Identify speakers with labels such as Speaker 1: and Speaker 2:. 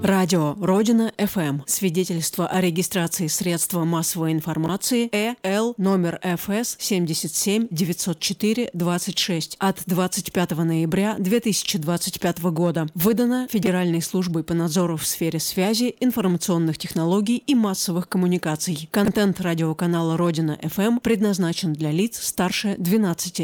Speaker 1: Радио Родина ФМ. Свидетельство о регистрации средства массовой информации ЭЛ номер ФС 77 904 26 от 25 ноября 2025 года. Выдано Федеральной службой по надзору в сфере связи, информационных технологий и массовых коммуникаций. Контент радиоканала Родина ФМ предназначен для лиц старше 12